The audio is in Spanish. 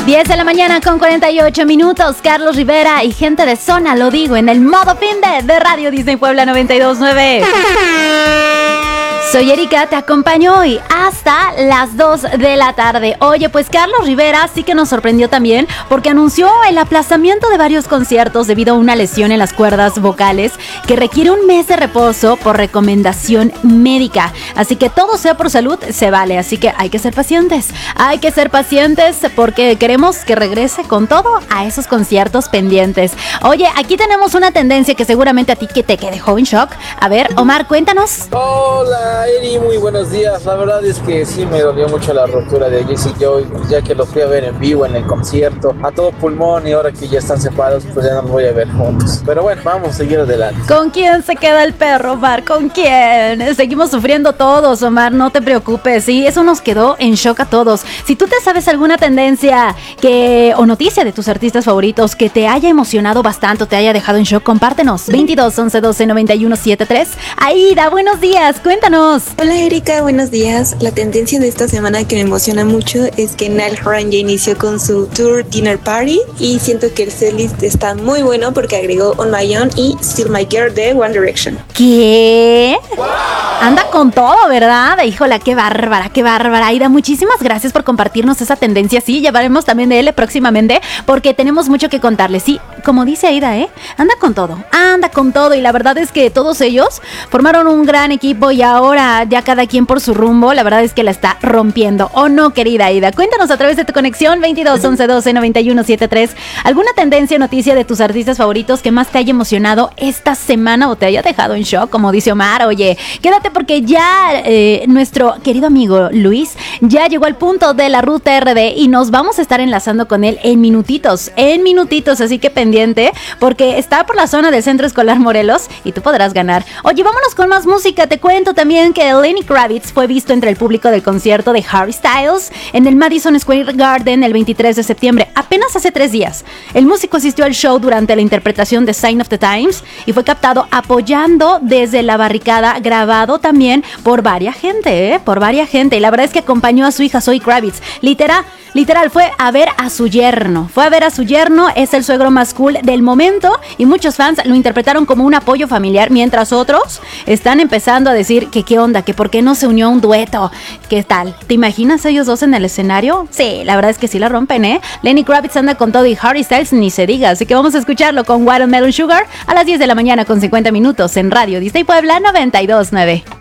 10 de la mañana con 48 minutos. Carlos Rivera y gente de zona, lo digo, en el modo fin de Radio Disney Puebla 92.9. Soy Erika, te acompaño hoy hasta las 2 de la tarde. Oye, pues Carlos Rivera sí que nos sorprendió también porque anunció el aplazamiento de varios conciertos debido a una lesión en las cuerdas vocales que requiere un mes de reposo por recomendación médica. Así que todo sea por salud, se vale. Así que hay que ser pacientes. Hay que ser pacientes porque queremos que regrese con todo a esos conciertos pendientes. Oye, aquí tenemos una tendencia que seguramente a ti que te dejó en shock. A ver, Omar, cuéntanos. Hola Eri, muy buenos días. La verdad es que sí me dolió mucho la ruptura de Jesse Joy, ya que lo fui a ver en vivo en el concierto a todo pulmón y ahora que ya están separados pues ya no los voy a ver juntos. Pero bueno, vamos a seguir adelante. ¿Con quién se queda el perro, Omar? ¿Con quién? Seguimos sufriendo todos, Omar, no te preocupes. Sí, eso nos quedó en shock a todos. Si tú te sabes alguna tendencia o noticia de tus artistas favoritos que te haya emocionado bastante o te haya dejado en shock, compártenos. 22 11 12 91 73. Aida, buenos días, cuéntanos. Hola Erika, buenos días. La tendencia de esta semana que me emociona mucho es que Niall Horan ya inició con su Tour Dinner Party y siento que el setlist está muy bueno porque agregó On My Own y Still My Girl de One Direction. ¿Qué? ¡Wow! Anda con todo, ¿verdad? Híjola, qué bárbara, qué bárbara. Aida, muchísimas gracias por compartirnos esa tendencia. Sí, llevaremos también de él próximamente porque tenemos mucho que contarles. Sí, como dice Aida, anda con todo y la verdad es que todos ellos formaron un gran equipo y ahora ya cada quien por su rumbo, la verdad es que la está rompiendo. ¿O no, querida Aida? Cuéntanos a través de tu conexión 22 11 12 91 73 alguna tendencia o noticia de tus artistas favoritos que más te haya emocionado esta semana o te haya dejado en shock, como dice Omar. Oye, quédate porque ya nuestro querido amigo Luis ya llegó al punto de la ruta RD y nos vamos a estar enlazando con él en minutitos, así que pendiente porque está por la zona del Centro Escolar Morelos y tú podrás ganar. Oye, vámonos con más música. Te cuento también que Lenny Kravitz fue visto entre el público del concierto de Harry Styles en el Madison Square Garden el 23 de septiembre, apenas hace 3 días. El músico asistió al show durante la interpretación de Sign of the Times y fue captado apoyando desde la barricada, grabado también por varias gente, y la verdad es que acompañó a su hija Zoe Kravitz, literal fue a ver a su yerno, es el suegro más cool del momento y muchos fans lo interpretaron como un apoyo familiar, mientras otros están empezando a decir que qué onda, que por qué no se unió a un dueto, qué tal, ¿te imaginas ellos dos en el escenario? Sí, la verdad es que sí la rompen, Lenny Kravitz anda con todo y Harry Styles ni se diga, así que vamos a escucharlo con Watermelon Sugar a las 10 de la mañana con 50 minutos en Radio Disney Puebla 92.9.